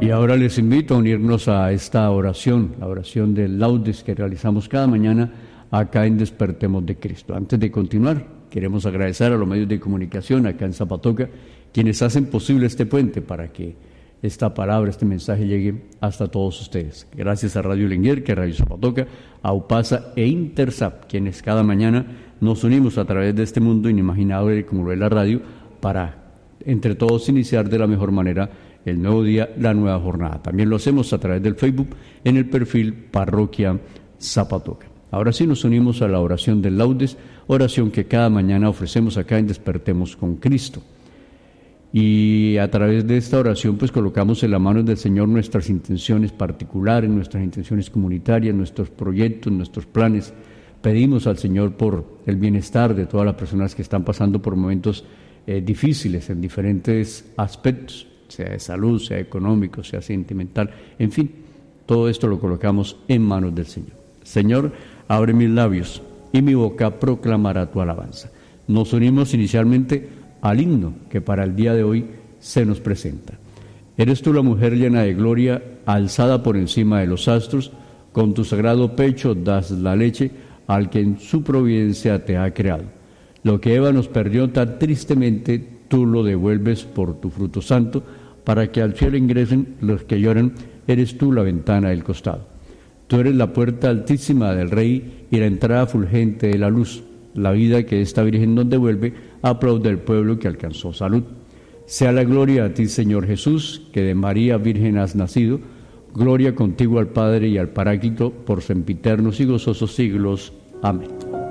Y ahora les invito a unirnos a esta oración, la oración del Laudes que realizamos cada mañana acá en Despertemos de Cristo. Antes de continuar, queremos agradecer a los medios de comunicación acá en Zapatoca, quienes hacen posible este puente para que esta palabra, este mensaje llegue hasta todos ustedes. Gracias a Radio Lenguer, que es Radio Zapatoca, a UPASA e Intersap, quienes cada mañana nos unimos a través de este mundo inimaginable como lo es la radio, para entre todos iniciar de la mejor manera el nuevo día, la nueva jornada. También lo hacemos a través del Facebook en el perfil Parroquia Zapatoca. Ahora sí nos unimos a la oración del Laudes, oración que cada mañana ofrecemos acá en Despertemos con Cristo. Y a través de esta oración pues colocamos en la mano del Señor nuestras intenciones particulares, nuestras intenciones comunitarias, nuestros proyectos, nuestros planes. Pedimos al Señor por el bienestar de todas las personas que están pasando por momentos difíciles en diferentes aspectos, sea de salud, sea económico, sea sentimental, en fin, todo esto lo colocamos en manos del Señor. Señor, abre mis labios y mi boca proclamará tu alabanza. Nos unimos inicialmente al himno que para el día de hoy se nos presenta. Eres tú la mujer llena de gloria, alzada por encima de los astros, con tu sagrado pecho das la leche al que en su providencia te ha creado. Lo que Eva nos perdió tan tristemente, tú lo devuelves por tu fruto santo, para que al cielo ingresen los que lloran. Eres tú la ventana del costado. Tú eres la puerta altísima del Rey y la entrada fulgente de la luz. La vida que esta Virgen nos devuelve, aplaude al pueblo que alcanzó salud. Sea la gloria a ti, Señor Jesús, que de María Virgen has nacido. Gloria contigo al Padre y al Paráclito, por sempiternos y gozosos siglos. Amén.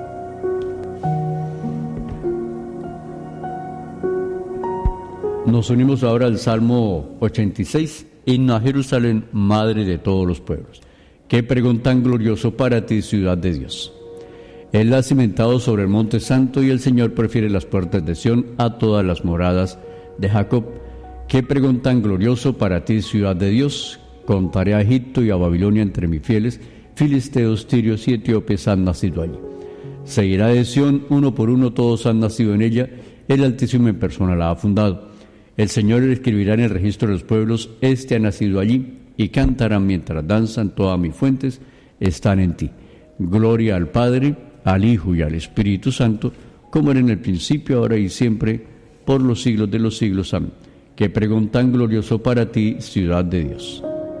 Nos unimos ahora al Salmo 86, himno a Jerusalén, Madre de todos los pueblos. Qué pregón tan glorioso para ti, ciudad de Dios. Él la ha cimentado sobre el monte santo y el Señor prefiere las puertas de Sión a todas las moradas de Jacob. Qué pregón tan glorioso para ti, ciudad de Dios. Contaré a Egipto y a Babilonia entre mis fieles, filisteos, tirios y etíopes han nacido allí. Seguirá de Sión uno por uno, todos han nacido en ella, el Altísimo en persona la ha fundado. El Señor escribirá en el registro de los pueblos, este ha nacido allí, y cantarán mientras danzan, todas mis fuentes están en ti. Gloria al Padre, al Hijo y al Espíritu Santo, como era en el principio, ahora y siempre, por los siglos de los siglos. Amén. Qué pregón tan glorioso para ti, ciudad de Dios.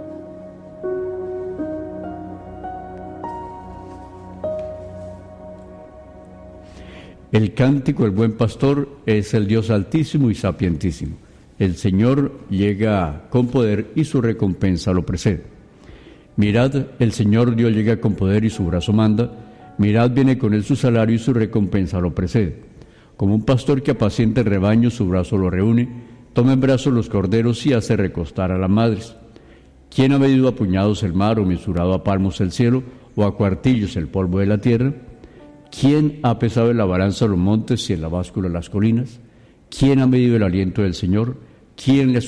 El cántico del buen pastor es el Dios altísimo y sapientísimo. El Señor llega con poder y su recompensa lo precede. Mirad, el Señor Dios llega con poder y su brazo manda. Mirad, viene con él su salario y su recompensa lo precede. Como un pastor que apacienta el rebaño, su brazo lo reúne, toma en brazos los corderos y hace recostar a las madres. ¿Quién ha medido a puñados el mar o mesurado a palmos el cielo o a cuartillos el polvo de la tierra? ¿Quién ha pesado en la balanza los montes y en la báscula las colinas? ¿Quién ha medido el aliento del Señor? ¿Quién le ha